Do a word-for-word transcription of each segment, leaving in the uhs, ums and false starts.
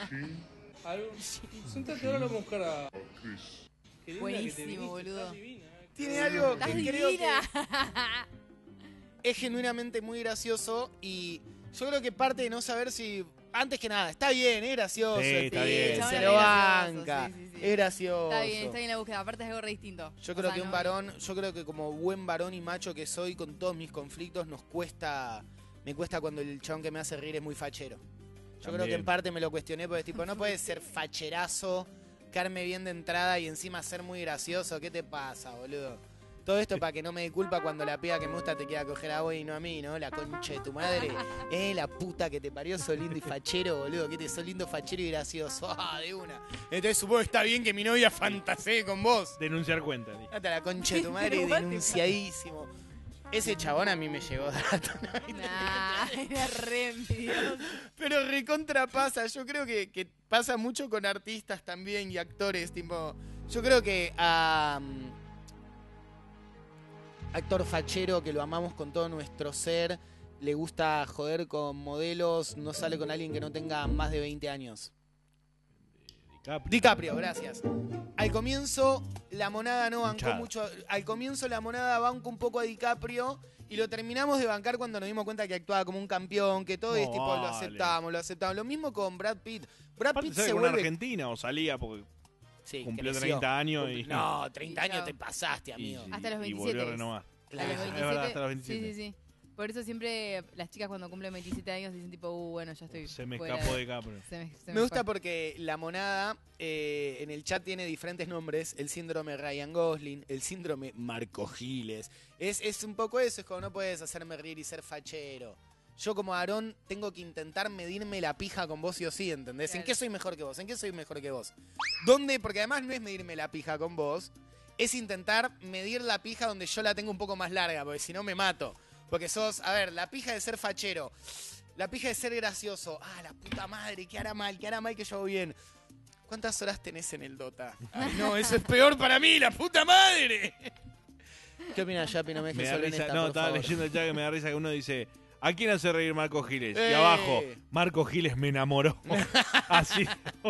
Siéntate ahora, vamos a buscar a... Buenísimo, boludo. Tiene algo Estás que creo que divina. es genuinamente muy gracioso y yo creo que parte de no saber si... Antes que nada, está bien, es gracioso, Sí, el está pibe, bien. se Chabón lo es gracioso, banca, sí, sí, sí. es gracioso. Está bien, está bien la búsqueda. Aparte es algo re distinto. Yo O creo sea, que un no- varón, yo creo que como buen varón y macho que soy, con todos mis conflictos, nos cuesta, me cuesta cuando el chabón que me hace reír es muy fachero. Yo creo También. que en parte me lo cuestioné porque tipo, no puedes ser facherazo, caerme bien de entrada y encima ser muy gracioso. ¿Qué te pasa, boludo? Todo esto para que no me dé culpa cuando la piba que me gusta te quiera coger a vos y no a mí, ¿no? La concha de tu madre. Eh, la puta que te parió, sos lindo y fachero, boludo. Que te sos lindo, fachero y gracioso. Ah, de una. Entonces supongo que está bien que mi novia fantasee con vos. Denunciar cuenta. ¿Sí? Hasta la concha de tu madre, denunciadísimo. Ese chabón a mí me llegó dato, ¿no? Nah, era re envidioso. Pero recontra pasa. Yo creo que, que pasa mucho con artistas también y actores. Tipo, yo creo que a... um, actor fachero que lo amamos con todo nuestro ser, le gusta joder con modelos, no sale con alguien que no tenga más de veinte años. DiCaprio. DiCaprio, gracias. Al comienzo la monada no bancó Hinchada. mucho. Al comienzo la monada bancó un poco a DiCaprio y lo terminamos de bancar cuando nos dimos cuenta que actuaba como un campeón, que todo No, es tipo lo vale. aceptamos, lo aceptamos. Lo mismo con Brad Pitt. Brad Aparte, Pitt ¿sabe se con una vuelve... Argentina o salía porque Sí, cumplió creció. treinta años y... No, treinta Y años chao. te pasaste, y- amigo. Hasta los y veintisiete volvió a es. renovar. A los Es veintisiete. verdad, hasta los veintisiete. Sí, sí, sí. Por eso siempre las chicas cuando cumplen veintisiete años dicen tipo, uh, bueno, ya estoy Se me fuera escapó de Caprio. Se me, se Me gusta fue. porque la monada eh, en el chat tiene diferentes nombres. El síndrome Ryan Gosling, el síndrome Marco Giles. Es, es un poco eso, es como no puedes hacerme reír y ser fachero. Yo como Aarón tengo que intentar medirme la pija con vos sí o sí, ¿entendés? ¿En Claro. qué soy mejor que vos? ¿En qué soy mejor que vos? ¿Dónde? Porque además no es medirme la pija con vos, es intentar medir la pija donde yo la tengo un poco más larga, porque si no me mato. Porque sos, a ver, la pija de ser fachero, la pija de ser gracioso. Ah, la puta madre, ¿qué hará mal? ¿Qué hará mal que yo hago bien? ¿Cuántas horas tenés en el Dota? Ay, no, eso es peor para mí, la puta madre. ¿Qué opinas, Yapi? No me Me dejes da solo en risa, esta, no, por estaba favor. leyendo el chat que me da risa que uno dice, ¿a quién hace reír Marco Giles? Eh. Y abajo, Marco Giles me enamoró. Así.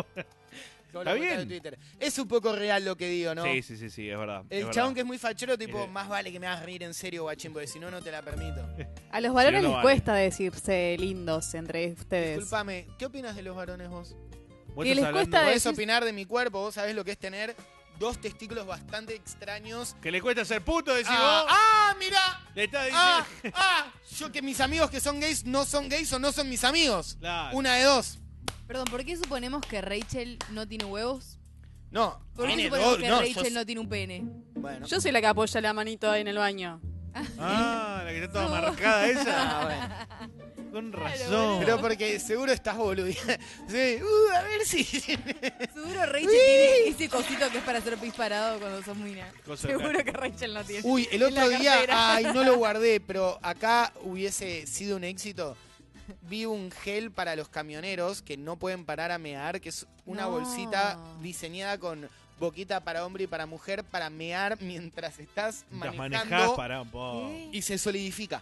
Como Está lo contaba en bien. Twitter. Es un poco real lo que digo, ¿no? Sí, sí, sí, sí, es verdad. El es chabón verdad. que es muy fachero, tipo, Eh. más vale que me hagas reír en serio, guachín, porque si no, no te la permito. A los varones no, no les vale. cuesta decirse lindos entre ustedes. Disculpame, ¿qué opinas de los varones vos? Vos que estás les hablando- cuesta Podés decís- opinar de mi cuerpo, vos sabés lo que es tener dos testículos bastante extraños. Que le cuesta ser puto, decís Ah, vos. ¡ah, mira! Le estás diciendo... ¡Ah! ¡Ah! Yo que mis amigos que son gays no son gays o no son mis amigos. Claro. Una de dos. Perdón, ¿por qué suponemos que Rachel no tiene huevos? No, ¿Por qué tiene suponemos dos, que no, Rachel yo- no tiene un pene? Bueno. Yo soy la que apoya la manito ahí en el baño. Ah, la que está toda marcada esa. Ah, bueno. Con Claro, razón. Pero porque seguro estás boludeando. Sí, uh, a ver si. Seguro Rachel tiene ese cosito que es para hacer pis parado cuando sos mina. Cosa Seguro que Rachel no tiene. Uy, el En la otro día, cartera. ay, no lo guardé, pero acá hubiese sido un éxito. Vi un gel para los camioneros que no pueden parar a mear, que es una No. bolsita diseñada con boquita para hombre y para mujer para mear mientras estás Las manejando manejás para un poco. ¿Qué? y se solidifica.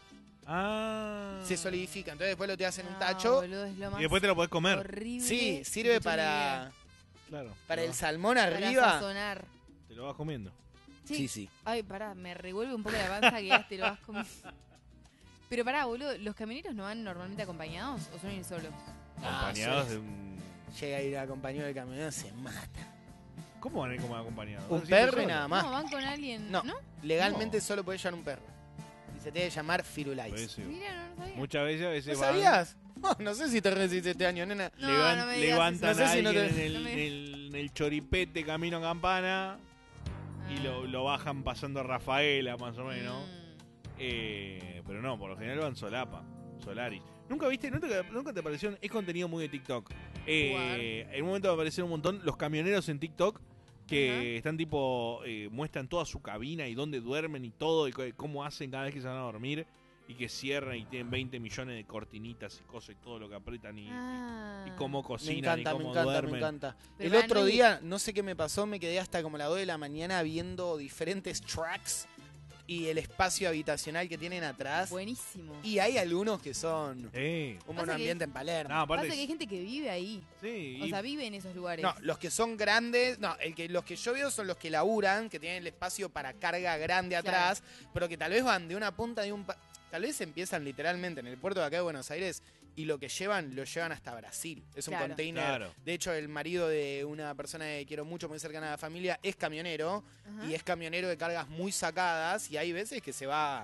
Ah. Se solidifica. Entonces después lo te hacen un No, tacho. boludo, es lo más Y después te lo podés comer. horrible Sí, que sirve escuché en mi para, vida. Claro. para te el lo- salmón Para arriba. sazonar. Te lo vas comiendo. Sí. Sí, sí. Ay, pará, me revuelve un poco la panza que ya te lo vas comiendo. Pero pará, boludo, ¿los camioneros no van normalmente acompañados o suelen ir solos? Acompañados Ah, sí. de un... Llega a ir acompañado del camionero, se mata. ¿Cómo van a ir como acompañados? Un ¿Vas a ir perro y solo? nada más. No, van con alguien, No. ¿no? Legalmente No. solo podés llevar un perro. Y se te debe llamar Firulais. Pues sí. Mira, no lo sabía. Muchas veces a veces ¿No van, sabías? No, no sé si te recibiste este año, nena. No, levan- no me digas levantan eso. No sé a si no alguien te- en, el, no me- en el- en el choripete camino a Campana y Ah. lo, lo bajan pasando a Rafaela más o menos. Mm. Eh, pero no, por lo general van solapa, Solaris. ¿Nunca viste? ¿Nunca, nunca te pareció? Es contenido muy de TikTok. Eh, en un momento me aparecieron un montón los camioneros en TikTok que Ajá. están tipo, eh, muestran toda su cabina y dónde duermen y todo, y co- cómo hacen cada vez que se van a dormir y que cierran y tienen veinte millones de cortinitas y cosas y todo lo que apretan y, Ah. y cómo Me cocinan encanta, y me cómo encanta, duermen. me encanta. Pero El van otro muy- día, no sé qué me pasó, me quedé hasta como las dos de la mañana viendo diferentes tracks y el espacio habitacional que tienen atrás. Buenísimo. Y hay algunos que son Sí. un Pasa que- monoambiente en Palermo. No, aparte. Pasa que hay gente que vive ahí. Sí, O y- sea, vive en esos lugares. No, los que son grandes, no, el que, los que yo veo son los que laburan, que tienen el espacio para carga grande atrás, pero que tal vez van de una punta de un... pa- Tal vez empiezan literalmente en el puerto de acá de Buenos Aires y lo que llevan, lo llevan hasta Brasil. Es un Claro. container. Claro. De hecho, el marido de una persona que quiero mucho, muy cercana a la familia, es camionero. Ajá. Y es camionero de cargas muy sacadas. Y hay veces que se va,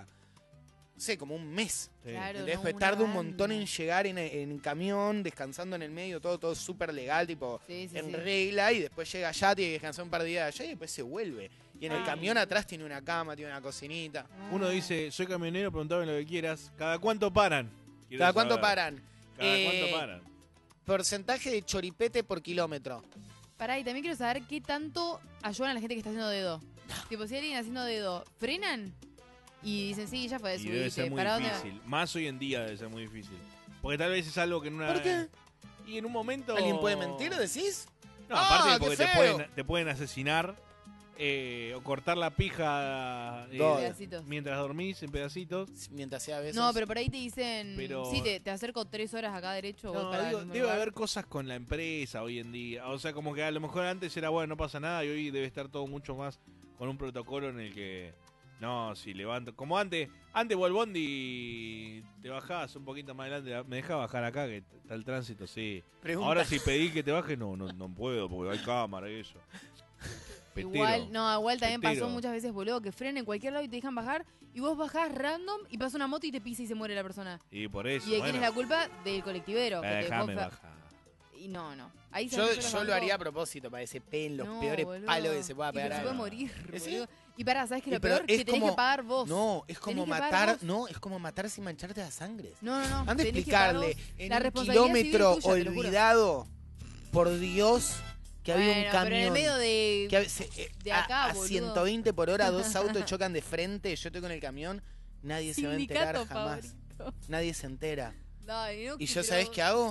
no sé, como un mes. Sí. Claro. ¿Entendés? no, Pues una tarda un banda. montón en llegar en, en camión, descansando en el medio, todo, todo súper legal, tipo Sí, sí, en sí. regla. Y después llega allá, tiene que descansar un par de días allá y después se vuelve. Y en el Ay. camión atrás tiene una cama, tiene una cocinita. Uno dice, soy camionero, preguntame lo que quieras. ¿Cada cuánto paran? Quiero ¿Cada cuánto saber. paran? ¿Cada Eh, cuánto paran? Porcentaje de choripete por kilómetro. Pará, y también quiero saber qué tanto ayudan a la gente que está haciendo dedo. Tipo, si hay alguien haciendo dedo, ¿frenan? Y dicen, sí, ya fue, Y debe ser subiste. muy ¿Para dónde va? difícil. Más hoy en día debe ser muy difícil. Porque tal vez es algo que en una... ¿Por qué? Y en un momento... ¿Alguien puede mentir, decís? No, ¡Ah, aparte qué porque te feo! pueden, te pueden asesinar eh, o cortar la pija eh, Dos. Pedacitos. mientras dormís en pedacitos. Mientras sea besos. No, pero por ahí te dicen, Pero- sí, te, te acerco tres horas acá derecho. voy No, para el digo, mismo debe lugar. haber cosas con la empresa hoy en día. O sea, como que a lo mejor antes era bueno, no pasa nada y hoy debe estar todo mucho más con un protocolo en el que... No, si levanto... Como antes, antes vos el bondi te bajabas un poquito más adelante. ¿Me dejás bajar acá que está el tránsito? Sí. Pregunta. Ahora si pedí que te baje, no, no, no puedo porque hay cámara y eso. Petero. Igual, no, igual también Petero. pasó muchas veces, boludo, que frenen en cualquier lado y te dejan bajar y vos bajás random y pasa una moto y te pisa y se muere la persona. Y por eso, ¿Y de bueno, quién es la culpa? Del colectivero. que eh, te- déjame vos fe- bajar. Y no, no. Ahí Yo, sabés, yo los lo banco. haría a propósito, para que se peguen los No, peores boludo. palos que se pueda Y pero pegar. se a- puede morir, ¿Eh, sí? boludo. Y pará, ¿sabes qué? Y Lo pero peor es que tenés como- que pagar vos. No, es como Tenés que pagar matar, vos. no, es como matar sin mancharte la sangre. No, no, no. Han de tenés que pagar explicarle vos. en La un responsabilidad civil kilómetro es tuya, te lo juro. olvidado, por Dios, que había un Bueno, camión. pero en el medio de... que a, se- eh, de a- acá, a boludo. ciento veinte por hora, dos autos chocan de frente, yo estoy con el camión, nadie se va a enterar Sindicato jamás. favorito. Nadie se entera. Ay, no ¿Y yo quiero- sabés qué hago?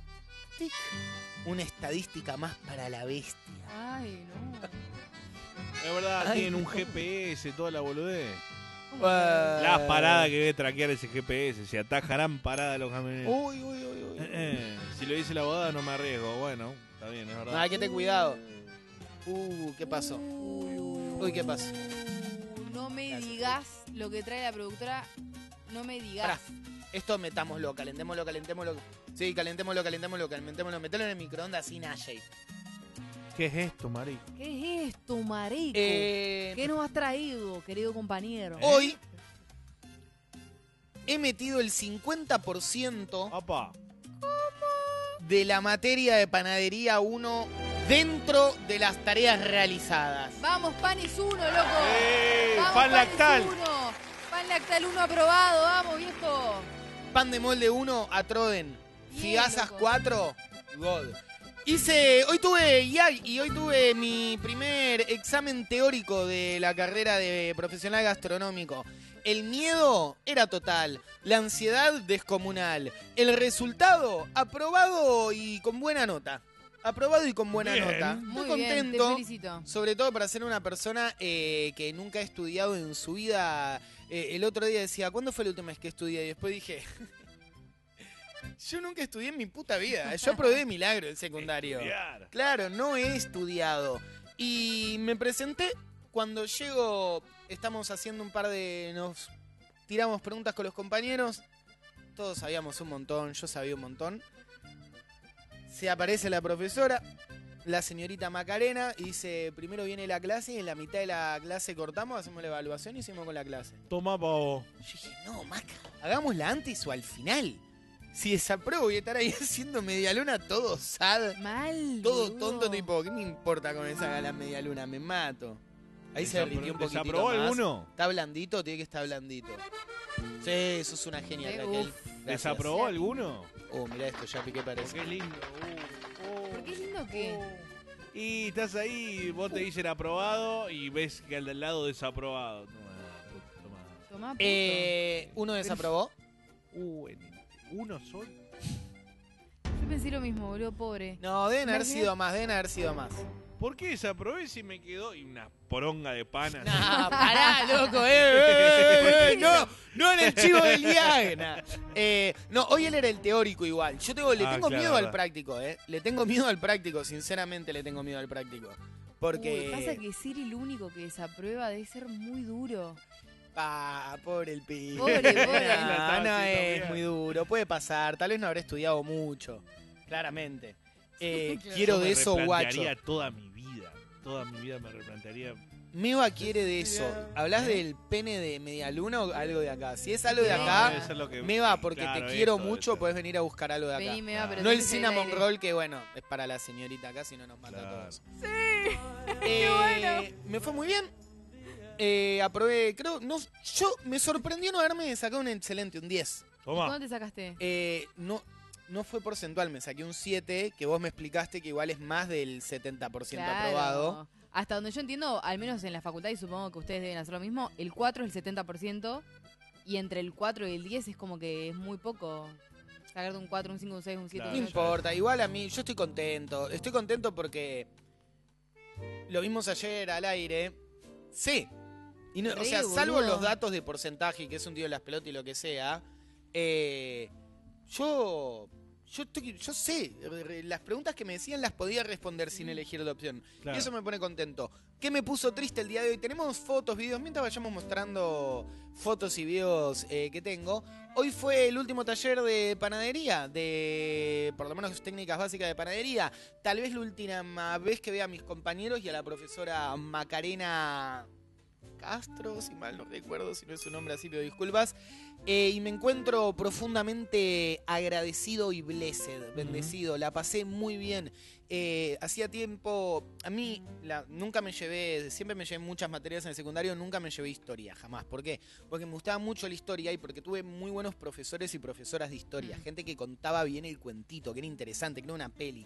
Tic. Una estadística más para la bestia. Ay, no. Es verdad, Ay, tienen un no. G P S, toda la boludez. ¿Cómo que? Las paradas que debe traquear ese G P S, se atajarán paradas los camioneros. Uy, uy, uy, uy. Eh, eh, si lo dice la abogada no me arriesgo. Bueno, está bien, es verdad. No, hay que tener cuidado. Uh, ¿qué pasó? Uy, ¿qué pasó? Uh, No me Gracias. digas lo que trae la productora. No me digas. Pará. Esto metámoslo, calentémoslo, calentémoslo. Sí, calentémoslo, calentémoslo, calentémoslo. Metelo en el microondas sin Ashley. ¿Qué es esto, marico? ¿Qué es esto, marico? Eh, ¿Qué nos has traído, querido compañero? Hoy he metido el cincuenta por ciento Opa. de la materia de panadería uno dentro de las tareas realizadas. Vamos, Panes uno, loco. ¡Eh! Vamos, ¡Pan Panes lactal! uno. Pan lactal uno aprobado. Vamos, viejo. Pan de molde uno a Troden. Bien, Figazas loco. cuatro, God. Hice, hoy tuve, y, hay- y hoy tuve mi primer examen teórico de la carrera de profesional gastronómico. El miedo era total, la ansiedad descomunal. El resultado, aprobado y con buena nota. Aprobado y con buena Bien. nota. Muy Estoy bien, te contento. felicito. Sobre todo para ser una persona eh, que nunca ha estudiado en su vida. Eh, el otro día decía, ¿cuándo fue la última vez que estudié? Y después dije, yo nunca estudié en mi puta vida. Yo aprobé de milagro el secundario. Estudiar. Claro, no he estudiado. Y me presenté cuando llego, estamos haciendo un par de... Nos tiramos preguntas con los compañeros. Todos sabíamos un montón, yo sabía un montón. Se aparece la profesora, la señorita Macarena, y dice, primero viene la clase y en la mitad de la clase cortamos, hacemos la evaluación y seguimos con la clase. Toma, pavo. Yo dije, no, Maca, hagámosla antes o al final. Si desapruebo voy a estar ahí haciendo media luna todo sad, Mal. todo boludo. tonto, tipo, ¿qué me importa con esa gala media luna? Me mato. Ahí se Desapro- derritió un poquitito ¿Desaprobó más. alguno? ¿Está blandito? Tiene que estar blandito. Sí, eso es una genia, Sí, Raquel. uf. Gracias. ¿Desaprobó alguno? Oh, mirá esto, ya piqué parece. Qué lindo. Uh, uh, ¿Por qué lindo que? uh. Y estás ahí, vos te dicen aprobado y ves que al del lado desaprobado. Toma, toma. Tomá, puto. Eh, ¿Uno desaprobó? Uh, en- uno solo. Yo pensé lo mismo, boludo, pobre. No, deben haber Imagina- sido más, deben haber sido más. ¿Por qué desaprobé si me quedó? Y una poronga de panas. No, pará, loco, eh, eh, eh, no, no en el chivo del Diagna. Eh, no, hoy él era el teórico igual. Yo tengo, le Ah, tengo claro, miedo al verdad. práctico, eh. Le tengo miedo al práctico, sinceramente le tengo miedo al práctico. Porque. Uy, pasa que ser el único que desaprueba debe ser muy duro. Ah, pobre el pibe. Pobre, pobre. No, La estaba no haciendo es bien. muy duro, puede pasar. Tal vez no habré estudiado mucho, claramente. Eh, Claro. quiero Yo de me eso, guacho. replantearía toda mi vida. Toda mi vida me replantearía. Meva quiere de eso. ¿Hablas ¿Eh? del pene de media luna o algo de acá? Si es algo de No, acá, debe ser lo que- Meva, porque claro, te quiero eso, mucho, eso. puedes venir a buscar algo de acá. Vení, me va, pero No el tenés que salir cinnamon al aire. roll, que bueno, es para la señorita acá, si no nos mata Claro. a todos. Sí. Eh, Me fue muy bien. Eh, aprobé, creo, no, yo me sorprendió no haberme sacado un excelente, un diez. Toma. ¿Cuándo te sacaste? Eh, no, no fue porcentual, me saqué un siete, que vos me explicaste que igual es más del setenta por ciento Claro. aprobado. Hasta donde yo entiendo, al menos en la facultad, y supongo que ustedes deben hacer lo mismo, el cuatro es el setenta por ciento y entre el cuatro y el diez es como que es muy poco. Sacarte un cuatro, un cinco, un seis, un siete, Claro. No un ocho. importa, igual a mí, yo estoy contento. Estoy contento porque lo vimos ayer al aire. Sí. Y no- o Re, sea, salvo boludo. los datos de porcentaje, que es un tío de las pelotas y lo que sea, eh, yo. Yo, estoy- yo sé, re- re- las preguntas que me decían las podía responder sin elegir la opción. Claro. Y eso me pone contento. ¿Qué me puso triste el día de hoy? Tenemos fotos, videos, mientras vayamos mostrando fotos y videos eh, que tengo. Hoy fue el último taller de panadería, de por lo menos técnicas básicas de panadería. Tal vez la última vez que vea a mis compañeros y a la profesora Macarena Castro, si mal no recuerdo, si no es su nombre así, pido disculpas. Eh, y me encuentro profundamente agradecido y blessed, bendecido. La pasé muy bien. Eh, hacía tiempo, a mí la- nunca me llevé, siempre me llevé muchas materias en el secundario, nunca me llevé historia, jamás. ¿Por qué? Porque me gustaba mucho la historia y porque tuve muy buenos profesores y profesoras de historia. Mm. Gente que contaba bien el cuentito, que era interesante, que era una peli.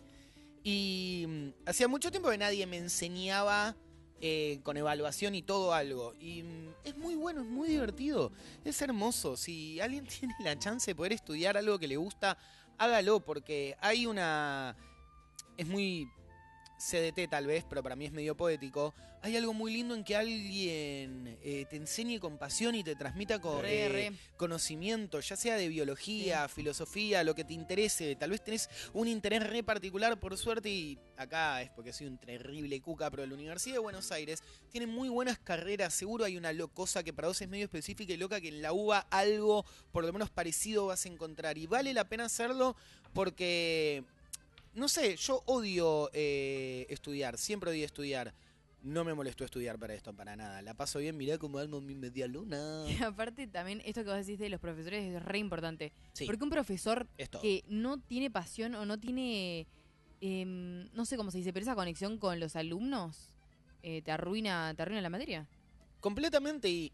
Y mm, hacía mucho tiempo que nadie me enseñaba eh, con evaluación y todo algo. Y mm, es muy bueno, es muy divertido, es hermoso. Si alguien tiene la chance de poder estudiar algo que le gusta, hágalo, porque hay una... Es muy C D T tal vez, pero para mí es medio poético. Hay algo muy lindo en que alguien eh, te enseñe con pasión y te transmita con, Re, eh, re. conocimiento, ya sea de biología, filosofía, lo que te interese. Tal vez tenés un interés re particular, por suerte, y acá es porque soy un terrible cuca, pero la Universidad de Buenos Aires tiene muy buenas carreras. Seguro hay una lo- cosa que para vos es medio específica y loca, que en la U B A algo por lo menos parecido vas a encontrar. Y vale la pena hacerlo porque, no sé, yo odio eh, estudiar, siempre odié estudiar. No me molestó estudiar para esto, para nada. La paso bien, mirá cómo ando mi media luna. Y aparte también esto que vos decís de los profesores es re importante. Sí, Porque un profesor es todo. que no tiene pasión o no tiene, em, no sé cómo se dice, pero esa conexión con los alumnos eh, te arruina, te arruina la materia. Completamente, y,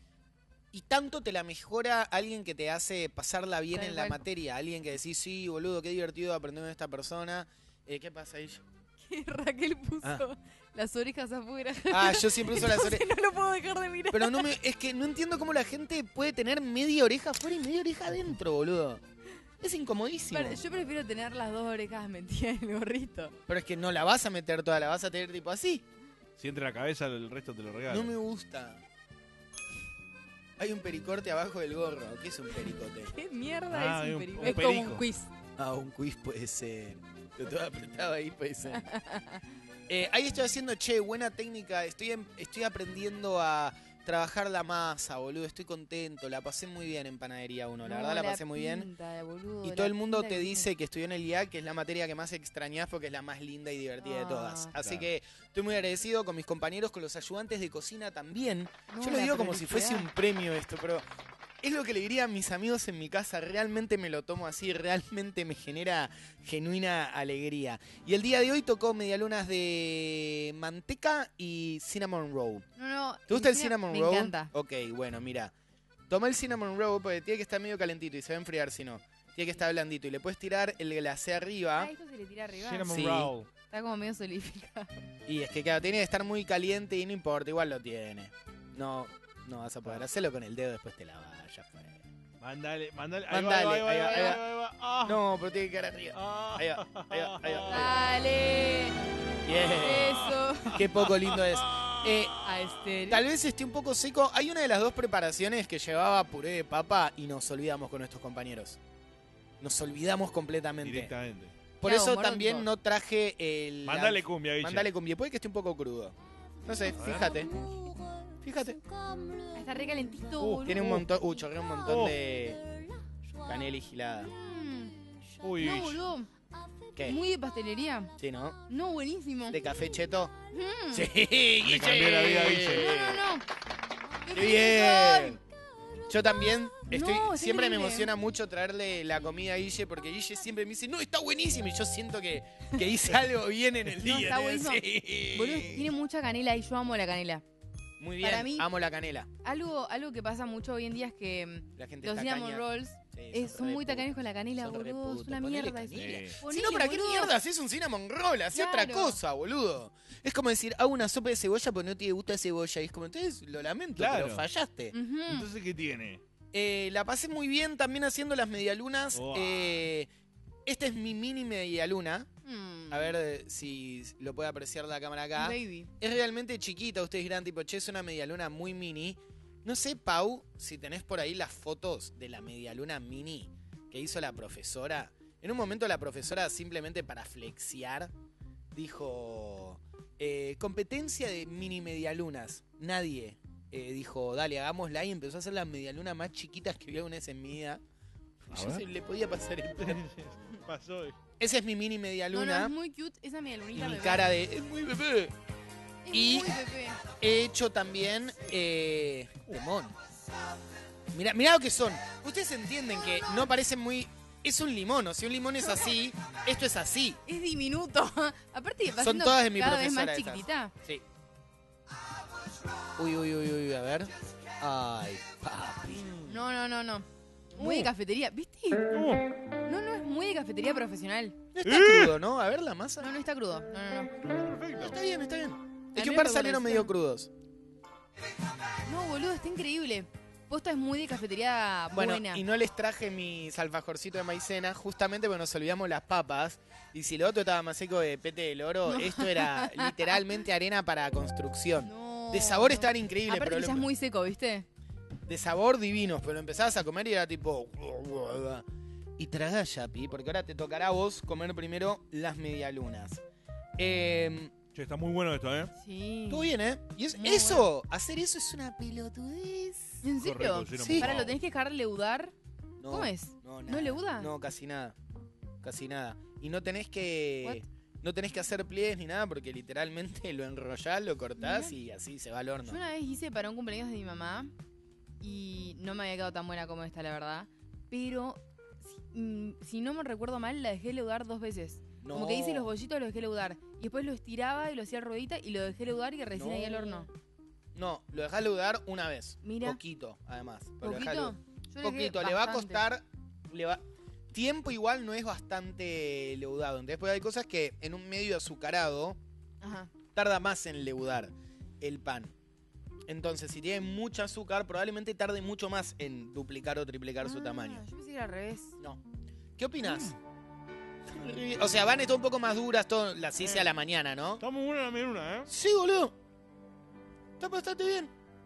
y tanto te la mejora alguien que te hace pasarla bien Tal en la cual. materia. Alguien que decís, sí, boludo, qué divertido aprender de esta persona. Eh, ¿Qué pasa ahí? Raquel puso Ah. las orejas afuera. Ah, yo siempre uso las Entonces orejas. no lo puedo dejar de mirar. Pero no me, es que no entiendo cómo la gente puede tener media oreja afuera y media oreja adentro, boludo. Es incomodísimo. Pero yo prefiero tener las dos orejas metidas en el gorrito. Pero es que no la vas a meter toda, la vas a tener tipo así. Si entra la cabeza, el resto te lo regalo. No me gusta. Hay un pericorte abajo del gorro. ¿Qué es un pericote? ¿Qué mierda Ah, es hay un un- perico? un Es como perico. un quiz. Ah, un quiz puede ser. Lo tengo apretado ahí, puede ser. Eh, ahí estoy haciendo, che, buena técnica. Estoy, em- estoy aprendiendo a trabajar la masa, boludo. Estoy contento. La pasé muy bien en Panadería uno. La No, verdad la pasé muy bien. pinta, boludo, Y la todo el mundo pinta te que dice que estudió en el I A C, que es la materia que más extrañás porque es la más linda y divertida de todas. Ah. Así Claro. que estoy muy agradecido con mis compañeros, con los ayudantes de cocina también. tiene. No, Yo lo la digo como si fuese proliferidad. un premio esto, pero es lo que le diría a mis amigos en mi casa. Realmente me lo tomo así, realmente me genera genuina alegría. Y el día de hoy tocó medialunas de manteca y cinnamon roll. No, no, ¿Te gusta el cine- cinnamon me roll? encanta. Ok, bueno, mira. Toma el cinnamon roll porque tiene que estar medio calentito y se va a enfriar si no. Tiene que estar blandito y le puedes tirar el glacé arriba. Ah, esto se le tira arriba. Cinnamon Sí. roll. Está como medio solidificado. Y es que claro, tiene que estar muy caliente y no importa, igual lo tiene. No, no vas a poder hacerlo con el dedo, después te la vas, ya fue. Mándale, mándale. Ahí va, Mandale, ahí va, ahí va, ahí ahí va, va, ahí va. Ah. No, pero tiene que quedar arriba. Ah. Ahí va, ahí va, ahí va, ahí va. Dale. Bien. Eso. Qué poco lindo es. Eh, A este. tal vez esté un poco seco. Hay una de las dos preparaciones que llevaba puré de papa y nos olvidamos con nuestros compañeros. Nos olvidamos completamente. Directamente. Por ¿Qué eso hago, también morocho? no traje el... Mandale cumbia, Guille. Mandale cumbia. Puede que esté un poco crudo. No sé, fíjate. Fíjate. Ah, está re calentito, Uh, boludo. Tiene un montón... Uh, chorrea un montón Oh. de canela y gilada. Mm. Uy, No, Guille. boludo. ¿Qué? Muy de pastelería. Sí, ¿no? No, buenísimo. ¿De café cheto? Mm. Sí, Le cambié la vida a Guille. No, no, no. ¡Qué bien! Yo también estoy, No, es siempre me increíble. emociona mucho traerle la comida a Guille porque Guille siempre me dice, no, está buenísimo. Y yo siento que, que hice algo bien en el No, día. está ¿no? buenísimo. Sí. Boludo, tiene mucha canela y yo amo la canela. Muy bien, para mí- amo la canela. Algo, algo que pasa mucho hoy en día es que mm, La gente los tacaña. cinnamon rolls Sí, eh, son re muy tacaños putos. con la canela, Son re boludo. Es putos. una Ponele mierda. canela. es- Si Ponele, no, ¿para qué boludo. mierda haces un cinnamon roll? Hacé otra Claro. cosa, boludo. Es como decir, hago una sopa de cebolla porque no te gusta cebolla. Y es como, entonces lo lamento, Claro. pero fallaste. Ujú. Entonces, ¿qué tiene? Eh, la pasé muy bien también haciendo las medialunas. Wow. Eh, esta es mi mini medialuna. Mm. A ver eh, si lo puede apreciar la cámara acá. Baby. Es realmente chiquita, ustedes dirán, tipo, che, es una medialuna muy mini. No sé, Pau, si tenés por ahí las fotos de la medialuna mini que hizo la profesora. En un momento la profesora, simplemente para flexiar, dijo, eh, competencia de mini medialunas. Nadie eh, dijo, dale, hagámosla, y empezó a hacer las medialunas más chiquitas que vi alguna vez en mi vida. A Yo ver. se le podía pasar el plan. Pasó. Esa es mi mini No, no, medialuna. es muy cute esa y medialunita mi bebé. cara de, es muy bebé. Es y- muy bebé. He hecho también eh, limón. Mirá, mirá lo que son. Ustedes entienden que no parecen muy... Es un limón, o si un limón es así, esto es así. Es diminuto. Aparte, va Son siendo todas de mi cada vez profesora más esas. chiquitita. Sí. Uy, uy, uy, uy, a ver. Ay, papi. No, no, no, no. Muy de Uh. cafetería. ¿Viste? Uh, No, no, es muy de cafetería profesional. No está ¿Eh? crudo, ¿no? A ver la masa. No, no está crudo. No, no, no. perfecto. Está bien, está bien. Es A que mí un par me salieron parece. medio crudos. No, boludo, está increíble. Posta es muy de cafetería Bueno, buena. y no les traje mis alfajorcitos de maicena justamente porque nos olvidamos las papas. Y si lo otro estaba más seco de pete del oro, No. esto era literalmente arena para construcción. No, De sabor no. estaban increíbles, Aparte pero que lo- ya es muy seco, ¿viste? de sabor divinos, pero lo empezabas a comer y era tipo... Y tragá, Yapi, porque ahora te tocará a vos comer primero las medialunas. Eh, Che, está muy bueno esto, ¿eh? Sí. Todo bien, ¿eh? Y es- Muy eso, hacer eso es una pelotudez. ¿En serio? Correcto, sí, Sí. Para, lo tenés que dejar leudar. No, ¿Cómo es? No, ¿No nada. leuda? No, casi nada. Casi nada. Y no tenés que... No tenés que hacer pliegues ni nada porque literalmente lo enrollás, lo cortás Mirá. y así se va al horno. Yo una vez hice para un cumpleaños de mi mamá y no me había quedado tan buena como esta, la verdad. Pero, si, mm, si no me recuerdo mal, la dejé leudar dos veces. No. Como que hice los bollitos, lo dejé leudar. Y después lo estiraba y lo hacía ruedita y lo dejé leudar y recién No. ahí al horno. No, lo dejás leudar una vez. Mira. Poquito, además. pero lo dejás ¿Poquito? leudar. Yo dejé Poquito, le va a bastante. costar. Le va... Tiempo igual no es bastante leudado. Entonces, pues hay cosas que en un medio azucarado Ajá. tarda más en leudar el pan. Entonces, si tiene mucho azúcar, probablemente tarde mucho más en duplicar o triplicar su Ah, tamaño. Yo pensé que era al revés. No. ¿Qué opinas? O sea, van a estar un poco más duras, todo, las hice a la mañana, ¿no? Está muy buena la medialuna, ¿eh? Sí, boludo. Está bastante bien.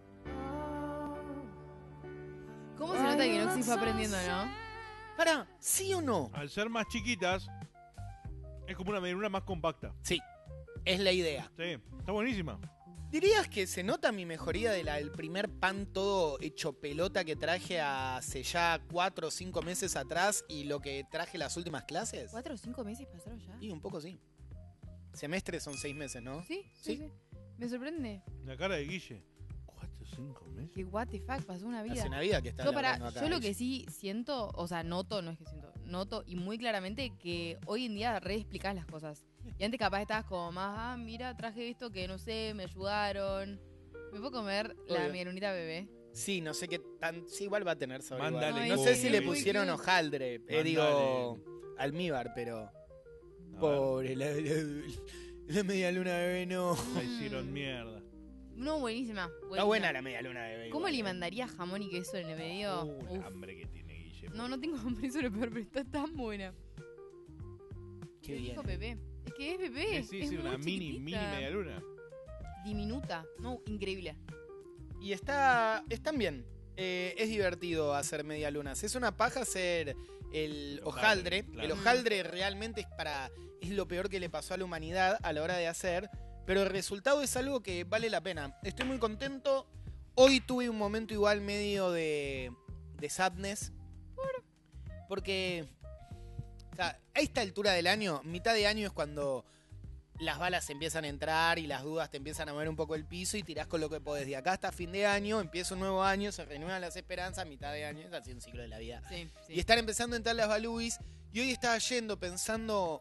¿Cómo se nota que Noxy fue aprendiendo, no? Pará, ¿sí o no? Al ser más chiquitas, es como una medialuna más compacta. Sí, es la idea. Sí, está buenísima. ¿Dirías que se nota mi mejoría de la- del primer pan todo hecho pelota que traje hace ya cuatro o cinco meses atrás y lo que traje las últimas clases? ¿Cuatro o cinco meses pasaron ya? Sí, un poco sí. Semestres son seis meses, ¿no? ¿Sí? Sí. Sí, sí. Me sorprende. La cara de Guille. ¿Cuatro o cinco meses? Que what the fuck, pasó una vida. Hace una vida que está Yo, para, laburando acá. yo lo que sí siento, o sea, noto, no es que siento, noto y muy claramente que hoy en día re explicás las cosas. Y antes capaz estabas como más, ah, mira, traje esto que no sé, me ayudaron. ¿Me puedo comer la Obvio. medialunita bebé? Sí, no sé qué tan... Sí, igual va a tener sabor igual. Mándale No Ay, sé sí, si le muy pusieron cute. hojaldre, eh, Mándale. digo, almíbar, pero... A ver, Pobre, la, la, la media luna bebé no. la hicieron mierda. No, buenísima. Está buenísima. buena la media luna bebé. ¿Cómo igual, le eh. mandaría jamón y queso en el medio? Uh, el Uf. hambre que tiene Guille. No, no tengo hambre, eso es lo peor, pero está tan buena. Qué bien. Dijo bebé. Es que es bebé. Sí, sí, es sí, muy una mini, chiquitita. mini medialuna. diminuta. No, increíble. Y está, están bien. Eh, es divertido hacer medialunas. Es una paja hacer el hojaldre. Claro. El hojaldre realmente es para es lo peor que le pasó a la humanidad a la hora de hacer. Pero el resultado es algo que vale la pena. Estoy muy contento. Hoy tuve un momento igual medio de, de sadness. Porque o sea, a esta altura del año, mitad de año es cuando las balas empiezan a entrar y las dudas te empiezan a mover un poco el piso y tirás con lo que podés. De acá hasta fin de año, empieza un nuevo año, se renuevan las esperanzas, mitad de año, es así un ciclo de la vida. Sí, sí. Y están empezando a entrar las balubis y hoy estaba yendo pensando...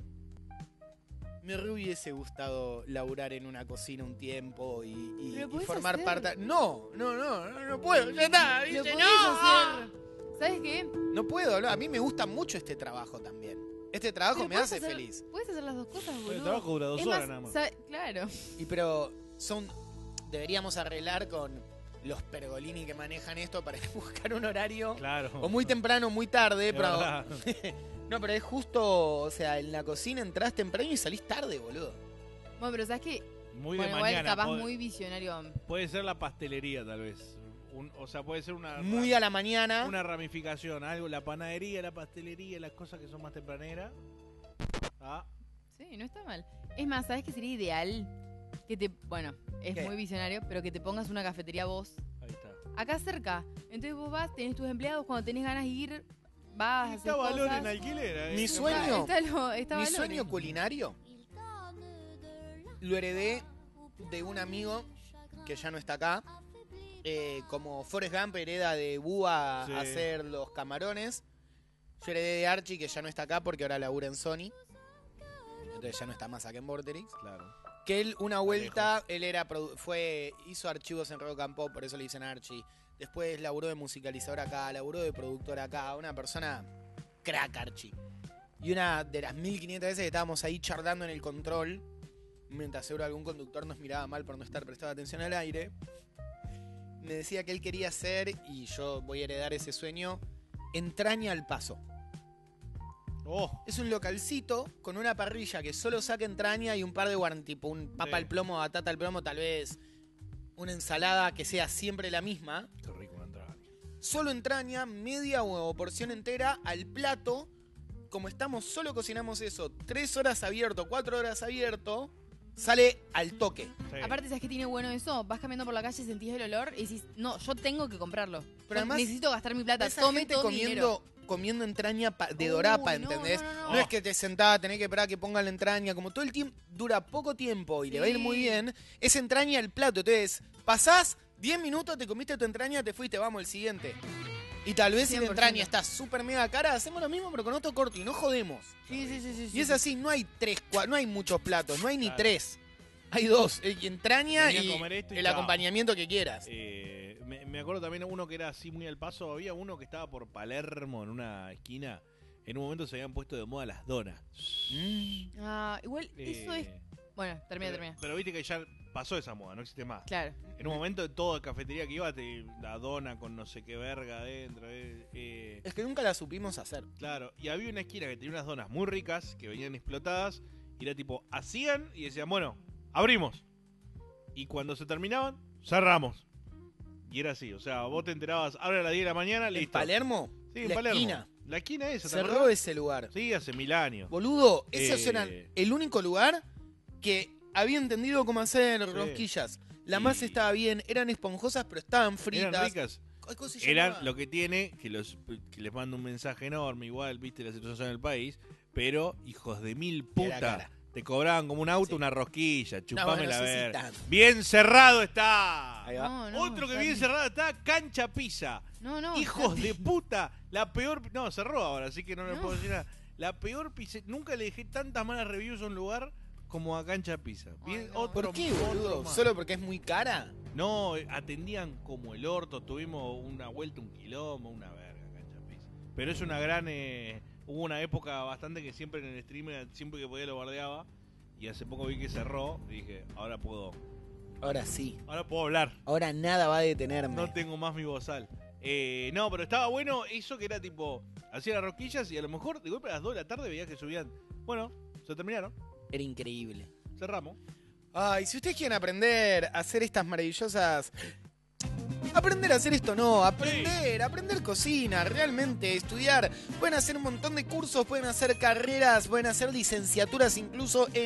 Me re hubiese gustado laburar en una cocina un tiempo y, y- Pero y podés formar hacer. parte... No, no, no, no, no puedo, ya está, Lo dice, podés no. hacer. ¿Sabes qué? No puedo, no, a mí me gusta mucho este trabajo también. Este trabajo Pero me podés hace hacer- feliz. Puedes hacer las dos cosas, boludo. El trabajo dura dos Es horas más, nada más. ¿sabe- Claro. Y pero son deberíamos arreglar con los Pergolini que manejan esto para buscar un horario Claro. o muy temprano o muy tarde, Es pero verdad. no, pero es justo, o sea, en la cocina entras temprano y salís tarde, boludo. Bueno, pero ¿sabes qué? Muy Bueno, de igual mañana. capaz puede, muy visionario. puede ser la pastelería, tal vez. Un- o sea, puede ser una, Muy a la mañana. una ramificación. Algo, la panadería, la pastelería, las cosas que son más tempraneras. Ah, Sí, no está mal. Es más, ¿sabes qué sería ideal? Que te, bueno, es ¿Qué? muy visionario, pero que te pongas una cafetería vos, ahí está. acá cerca. Entonces vos vas, tenés tus empleados, cuando tenés ganas de ir, vas a hacer Está valor cosas. en alquiler. eh. Mi Está- sueño- Está, lo, está Mi Valori. sueño culinario lo heredé de un amigo que ya no está acá. Eh, como Forrest Gump hereda de Búa Sí. a hacer los camarones. Yo heredé de Archie, que ya no está acá porque ahora labura en Sony. Entonces ya no está más acá en Vorterix. Claro. Que él, una vuelta, él era produ- fue hizo archivos en Rock and Pop, por eso le dicen Archie. Después laburó de musicalizador acá, laburó de productor acá. Una persona crack, Archie. Y una de las mil quinientas veces que estábamos ahí charlando en el control, mientras seguro algún conductor nos miraba mal por no estar prestando atención al aire, me decía que él quería hacer, y yo voy a heredar ese sueño, Entraña al Paso. Oh, Es un localcito con una parrilla que solo saca entraña y un par de guarn, tipo un papa Sí. al plomo, batata al plomo, tal vez una ensalada que sea siempre la misma. qué rico una entrada. Solo entraña, media o porción entera al plato. Como estamos, solo cocinamos eso. Tres horas abierto, cuatro horas abierto, sale al toque. Sí. Aparte, ¿sabes qué tiene bueno eso? Vas caminando por la calle, sentís el olor y decís, no, yo tengo que comprarlo. Pero Yo además, necesito gastar mi plata. Esa Tome gente todo mi dinero. comiendo, comiendo entraña pa- de Uy, dorapa, no, ¿entendés? no, no, No, no. es que te sentás, tenés que esperar a que pongan la entraña. Como todo el tiempo dura poco tiempo y le va a ir Sí. muy bien, es entraña al plato. Entonces, pasás diez minutos, te comiste tu entraña, te fuiste, vamos, el siguiente. Y tal vez si cien la por entraña ciento. está súper mega cara, hacemos lo mismo pero con otro corte y no jodemos. Sí, sí, sí, sí, Y sí, es sí. así, no hay tres, cua- no hay muchos platos, no hay ni Claro. tres. Hay dos, el entraña Venía a y comer esto y el chao. acompañamiento que quieras. Eh, me, me acuerdo también uno que era así muy al paso. Había uno que estaba por Palermo en una esquina. En un momento se habían puesto de moda las donas. Mm. Ah, igual, eso es... Eh, Bueno, termina, pero, termina. pero viste que ya pasó esa moda, no existe más. Claro. En un momento de toda cafetería que iba, te, la dona con no sé qué verga adentro. eh, eh, Es que nunca la supimos hacer. claro, y había una esquina que tenía unas donas muy ricas que venían explotadas. Y era tipo, hacían y decían, bueno, abrimos. Y cuando se terminaban, cerramos. Y era así, o sea, vos te enterabas, abre a las diez de la mañana, ¿En listo. Palermo? Sí, en la Palermo. esquina. La esquina esa, ¿te Cerró acordás? ese lugar. Sí, hace mil años. Boludo, ese Eh. era el único lugar que había entendido cómo hacer Sí. rosquillas. La Y- masa estaba bien, eran esponjosas pero estaban fritas. Eran ricas. Ay, ¿cómo se Eran llamaba? lo que tiene, que los que les mando un mensaje enorme, igual, viste la situación del país, pero hijos de mil Era puta, cara. te cobraban como un auto Sí. una rosquilla, No, chupame bueno, la no sé si ver. tanto. Bien cerrado está. Ahí va. No, no, Otro que está bien bien. cerrado está, Cancha Pizza. No, no. Hijos está de bien. puta, la peor, no, cerró ahora, así que no le No. puedo decir nada. La peor pizza, nunca le dejé tantas malas reviews a un lugar como a Cancha Pizza. Bien, no. otro- ¿Por qué, otro boludo? más. ¿Solo porque es muy cara? No, eh, atendían como el orto, tuvimos una vuelta, un quilombo, una verga, Cancha Pizza. Pero es una gran, eh, hubo una época bastante que siempre en el stream, eh, siempre que podía lo bardeaba, y hace poco vi que cerró, y dije, ahora puedo, Ahora sí. ahora puedo hablar, Ahora nada va a detenerme. no tengo más mi bozal. Eh, no, pero estaba bueno eso que era tipo, hacía las rosquillas y a lo mejor de golpe a las dos de la tarde veías que subían, bueno, se terminaron, Era increíble. cerramos. Ay, si ustedes quieren aprender a hacer estas maravillosas... Aprender a hacer esto no, aprender, aprender cocina, realmente estudiar. Pueden hacer un montón de cursos, pueden hacer carreras, pueden hacer licenciaturas incluso en...